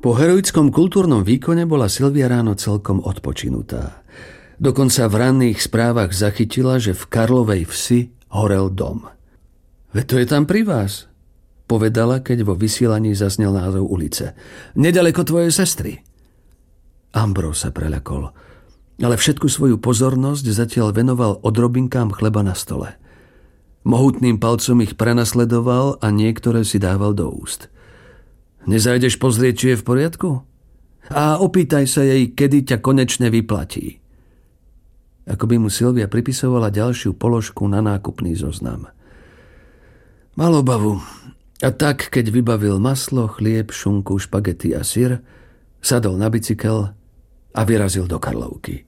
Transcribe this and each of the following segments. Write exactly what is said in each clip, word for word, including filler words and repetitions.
Po heroickom kultúrnom výkone bola Silvia ráno celkom odpočinutá. Dokonca v ranných správach zachytila, že v Karlovej Vsi horel dom. Veď to je tam pri vás, povedala, keď vo vysielaní zaznel názov ulice. Nedaleko tvojej sestry. Ambrós sa preľakol, ale všetku svoju pozornosť zatiaľ venoval odrobinkám chleba na stole. Mohutným palcom ich prenasledoval a niektoré si dával do úst. Nezajdeš pozrieť, či je v poriadku? A opýtaj sa jej, kedy ťa konečne vyplatí. Ako by mu Silvia pripisovala ďalšiu položku na nákupný zoznam. Mal obavu. A tak, keď vybavil maslo, chlieb, šunku, špagety a syr, sadol na bicykel a vyrazil do Karlovky.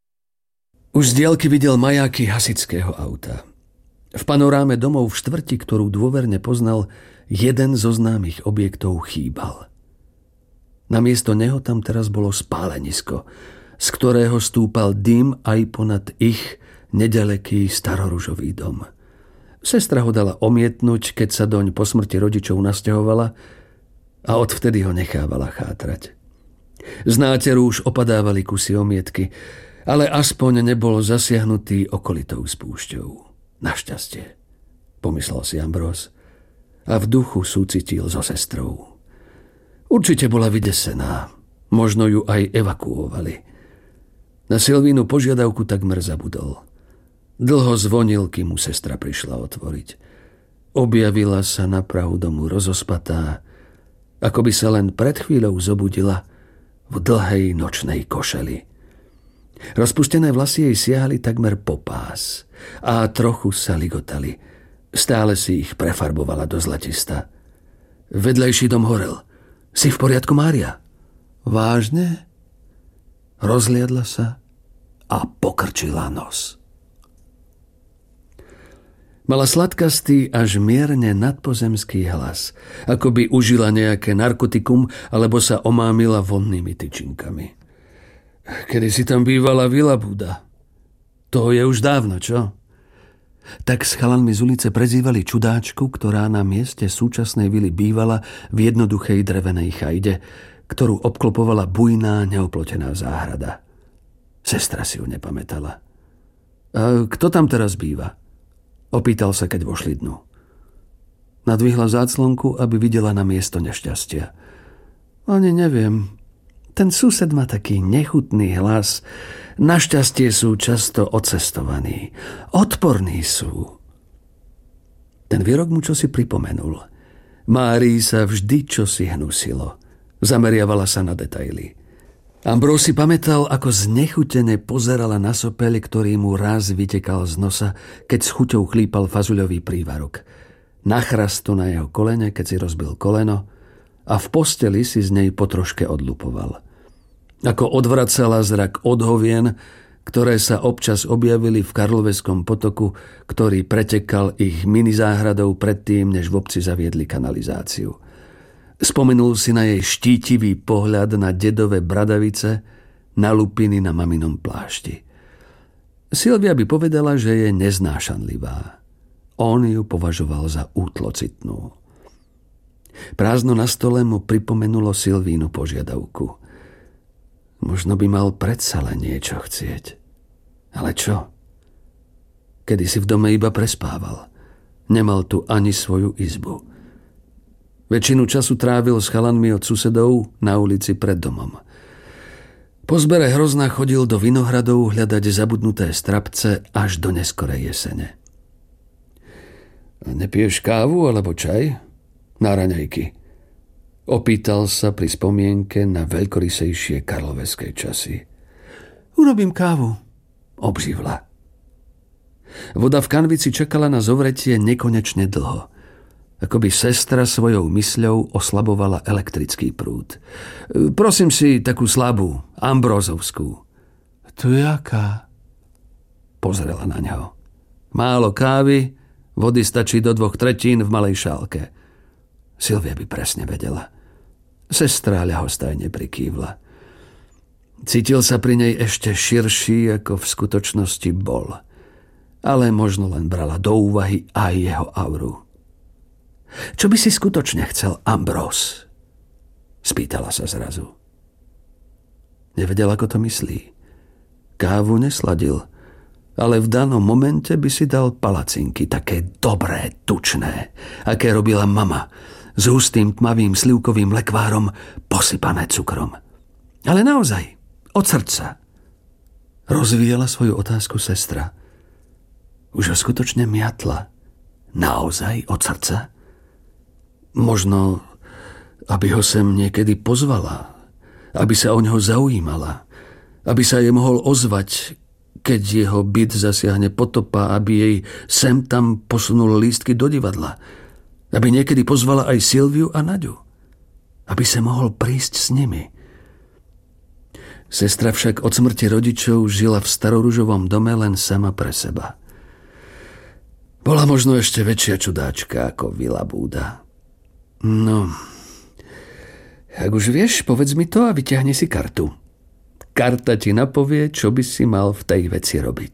Už z diaľky videl majáky hasičského auta. V panoráme domov v štvrti, ktorú dôverne poznal, jeden zo známych objektov chýbal. Namiesto neho tam teraz bolo spálenisko, z ktorého stúpal dym aj ponad ich nedaleký staroružový dom. Sestra ho dala omietnúť, keď sa doň po smrti rodičov nasťahovala a odvtedy ho nechávala chátrať. Z náteru už opadávali kusy omietky, ale aspoň nebol zasiahnutý okolitou spúšťou. Našťastie, pomyslel si Ambrós a v duchu súcitil so sestrou. Určite bola vydesená, možno ju aj evakuovali. Na Silvínu požiadavku takmer zabudol. Dlho zvonil, kým mu sestra prišla otvoriť. Objavila sa na prahu domu rozospatá, ako by sa len pred chvíľou zobudila v dlhej nočnej košeli. Rozpustené vlasy jej siahali takmer po pás a trochu sa ligotali. Stále si ich prefarbovala do zlatista. Vedľajší dom horel. Si v poriadku, Mária? Vážne? Rozliadla sa a pokrčila nos. Mala sladkastý až mierne nadpozemský hlas, ako by užila nejaké narkotikum alebo sa omámila vonnými tyčinkami. Kedy si tam bývala Vila Buda? To je už dávno, čo? Tak s chalanmi z ulice prezývali čudáčku, ktorá na mieste súčasnej vily bývala v jednoduchej drevenej chajde, ktorú obklopovala bujná, neoplotená záhrada. Sestra si ju nepamätala. A kto tam teraz býva? Opýtal sa, keď vošli dnu. Nadvihla záclonku, aby videla na miesto nešťastia. Ani neviem. Ten sused má taký nechutný hlas. Našťastie sú často odcestovaní. Odporní sú. Ten výrok mu čosi pripomenul. Márii sa vždy čosi hnusilo. Zameriavala sa na detaily. Ambrós si pamätal, ako znechutene pozerala na sopeľ, ktorý mu raz vytekal z nosa, keď s chuťou chlípal fazuľový prívarok. Na chrastu na jeho kolene, keď si rozbil koleno, a v posteli si z nej potroške odlupoval. Ako odvracala zrak od hovien, ktoré sa občas objavili v Karloveskom potoku, ktorý pretekal ich minizáhradou predtým, než v obci zaviedli kanalizáciu. Spomenul si na jej štítivý pohľad na dedové bradavice, na lupiny na maminom plášti. Silvia by povedala, že je neznášanlivá. On ju považoval za útlocitnú. Prázdno na stole mu pripomenulo Silvínu požiadavku. Možno by mal predsa len niečo chcieť. Ale čo? Kedy si v dome iba prespával. Nemal tu ani svoju izbu. Väčšinu času trávil s chalanmi od susedov na ulici pred domom. Po zbere hrozna chodil do vinohradov hľadať zabudnuté strapce až do neskorej jesene. Nepiješ kávu alebo čaj? Na raňajky. Opýtal sa pri spomienke na veľkorysejšie karloveskej časy. Urobím kávu, obživla. Voda v kanvici čakala na zovretie nekonečne dlho. Ako by sestra svojou mysľou oslabovala elektrický prúd. Prosím si takú slabú, ambrózovskú. To jaká? Pozrela na ňo. Málo kávy, vody stačí do dvoch tretín v malej šálke. Silvia by presne vedela. Sestra ľahostajne prikývla. Cítil sa pri nej ešte širší, ako v skutočnosti bol. Ale možno len brala do úvahy aj jeho auru. Čo by si skutočne chcel, Ambrós? Spýtala sa zrazu. Nevedel, ako to myslí. Kávu nesladil, ale v danom momente by si dal palacinky, také dobré, tučné, aké robila mama, s hustým tmavým slivkovým lekvárom posypané cukrom. Ale naozaj, od srdca. Rozvíjala svoju otázku sestra. Už ho skutočne miatla. Naozaj od srdca? Možno, aby ho sem niekedy pozvala, aby sa o ňoho zaujímala, aby sa jej mohol ozvať, keď jeho byt zasiahne potopa, aby jej sem tam posunul lístky do divadla, aby niekedy pozvala aj Silviu a Naďu, aby sa mohol prísť s nimi. Sestra však od smrti rodičov žila v staroružovom dome len sama pre seba. Bola možno ešte väčšia čudáčka ako Vila Búda. No, ak už vieš, povedz mi to a vyťahni si kartu. Karta ti napovie, čo by si mal v tej veci robiť.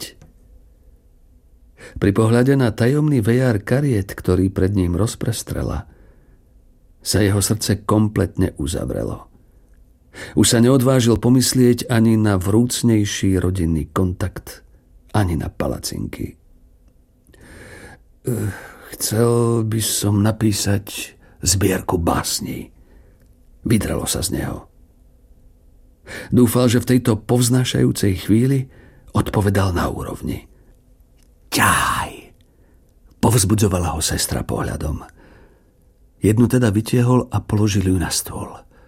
Pri pohľade na tajomný vejár kariet, ktorý pred ním rozprestrela, sa jeho srdce kompletne uzavrelo. Už sa neodvážil pomyslieť ani na vrúcnejší rodinný kontakt, ani na palacinky. Chcel by som napísať zbierku básní. Vydrelo sa z neho. Dúfal, že v tejto povznášajúcej chvíli odpovedal na úrovni. Ťahaj! Povzbudzovala ho sestra pohľadom. Jednu teda vytiehol a položil ju na stôl.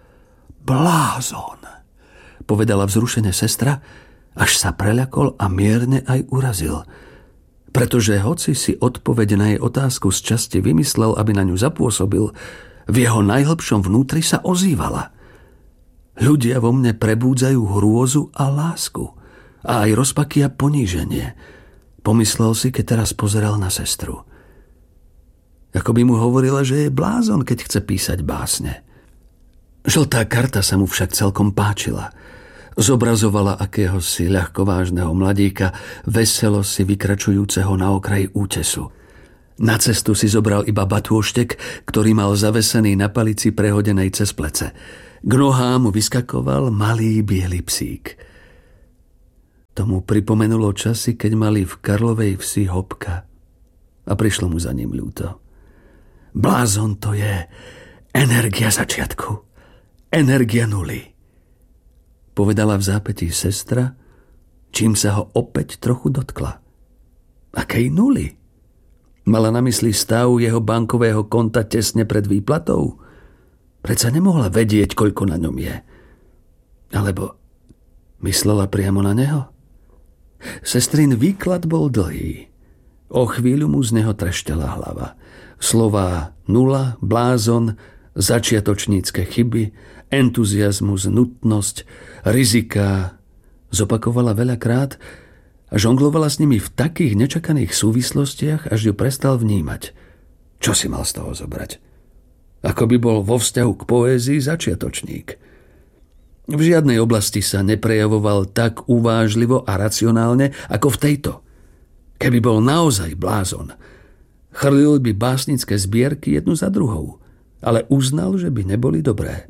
Blázon! Povedala vzrušene sestra, až sa preľakol a mierne aj urazil. Pretože hoci si odpoveď na jej otázku z časti vymyslel, aby na ňu zapôsobil, v jeho najhlbšom vnútri sa ozývala. Ľudia vo mne prebúdzajú hrôzu a lásku a aj rozpaky a poníženie, pomyslel si, keď teraz pozeral na sestru. Ako by mu hovorila, že je blázon, keď chce písať básne. Žltá karta sa mu však celkom páčila. Zobrazovala akéhosi ľahkovážneho mladíka, veselo si vykračujúceho na okraji útesu. Na cestu si zobral iba batôštek, ktorý mal zavesený na palici prehodenej cez plece. K nohám mu vyskakoval malý biely psík. Tomu pripomenulo časy, keď mali v Karlovej Vsi hopka a prišlo mu za ním ľúto. Blázon to je energia začiatku, energia nuly, povedala v zápätí sestra, čím sa ho opäť trochu dotkla. Akej nuly? Mala na mysli stav jeho bankového konta tesne pred výplatou? Predsa nemohla vedieť, koľko na ňom je. Alebo myslela priamo na neho? Sestrin výklad bol dlhý. O chvíľu mu z neho trešťala hlava. Slová nula, blázon, začiatočnícke chyby, entuziazmus, nutnosť, riziká zopakovala veľakrát a žonglovala s nimi v takých nečakaných súvislostiach, až ju prestal vnímať. Čo si mal z toho zobrať? Ako by bol vo vzťahu k poézii začiatočník. V žiadnej oblasti sa neprejavoval tak uvážlivo a racionálne ako v tejto. Keby bol naozaj blázon, chrlil by básnické zbierky jednu za druhou, ale uznal, že by neboli dobré.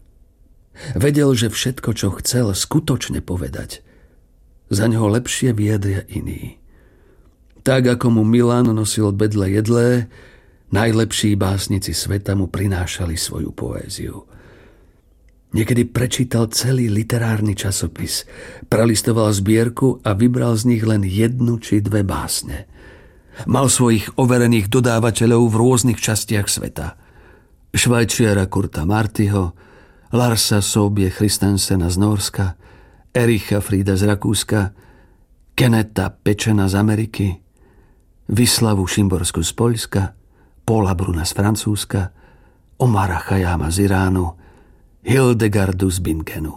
Vedel, že všetko, čo chcel skutočne povedať, za ňoho lepšie vyjadria iní. Tak ako mu Milan nosil bedle jedlé, najlepší básnici sveta mu prinášali svoju poéziu. Niekedy prečítal celý literárny časopis, prelistoval zbierku a vybral z nich len jednu či dve básne. Mal svojich overených dodávateľov v rôznych častiach sveta. Švajčiara Kurta Martyho, Larsa Sobie Christensena z Nórska, Ericha Frieda z Rakúska, Keneta Pečena z Ameriky, Vyslavu Šimborsku z Poľska, Paula Bruna z Francúzska, Omara Chajama z Iránu, Hildegardu z Binkenu.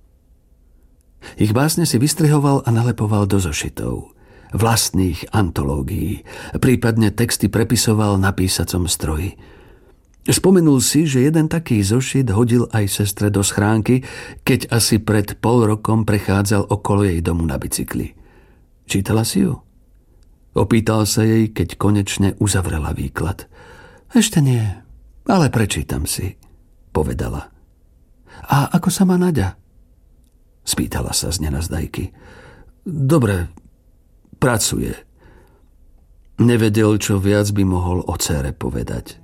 Ich básne si vystrihoval a nalepoval do zošitov, vlastných antológií, prípadne texty prepisoval na písacom stroji. Spomenul si, že jeden taký zošit hodil aj sestre do schránky, keď asi pred pol rokom prechádzal okolo jej domu na bicykli. Čítala si ju? Opýtal sa jej, keď konečne uzavrela výklad. Ešte nie, ale prečítam si, povedala. A ako sa má Naďa? Spýtala sa z nenazdajky. Dobre, pracuje. Nevedel, čo viac by mohol o dcére povedať.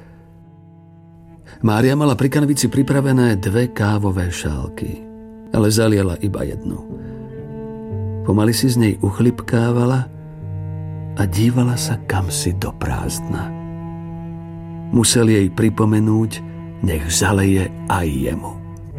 Mária mala pri kanvici pripravené dve kávové šálky, ale zaliela iba jednu. Pomaly si z nej uchlipkávala a dívala sa kamsi do prázdna. Musel jej pripomenúť, nech zaleje aj jemu.